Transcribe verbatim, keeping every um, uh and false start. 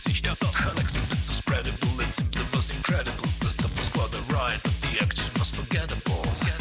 Gesichter. Unaccepted, so spreadable, and simply was incredible. The stuff was quite alright, but the action